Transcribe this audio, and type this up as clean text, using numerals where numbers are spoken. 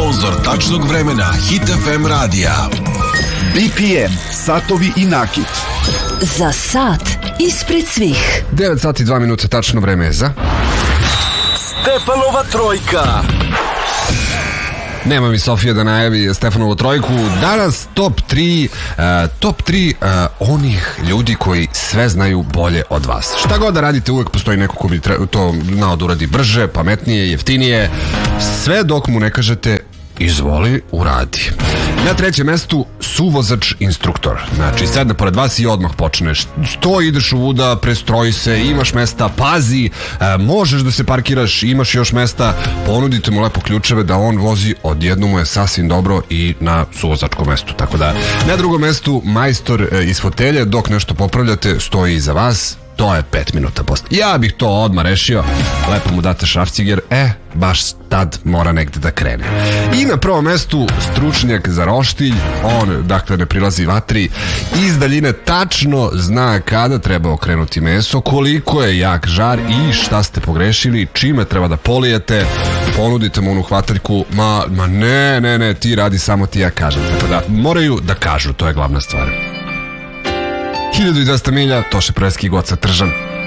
Sponzor tačnog vremena Hit FM radija. BPM, satovi i nakit. Za sat ispred svih. 9 sati 2 minuta, tačno vreme je za Stefanova trojka. Nema mi Sofija da najavi Stefanovu trojku. Danas top 3 onih ljudi koji sve znaju bolje od vas. Šta god da radite, uvek postoji neko ko bi to znao da uradi brže, pametnije, jeftinije, sve dok mu ne kažete izvoli, uradi. Na trećem mestu suvozač instruktor. Znači, sedne pored vas i odmah počneš. Ideš u vuda, prestroji se, imaš mesta, pazi, možeš da se parkiraš, imaš još mesta, ponudite mu lepo ključeve da on vozi, odjednom mu je sasvim dobro i na suvozačkom mestu. Tako da, na drugom mestu majstor iz fotelje, dok nešto popravljate, stoji iza vas. To je 5 minuta posle. Ja bih to odmah rešio. Lepo mu date šrafciger, baš tad mora negde da krene. I na prvom mestu stručnjak za roštilj. On, dakle, ne prilazi vatri. Iz daljine tačno zna kada treba okrenuti meso, koliko je jak žar i šta ste pogrešili, čime treba da polijete. Ponudite mu onu hvataljku. Ma ne, ti radi, samo ti ja kažem. Tako da moraju da kažu, to je glavna stvar. 1200 milja, Toše Preski, Goca Tržan.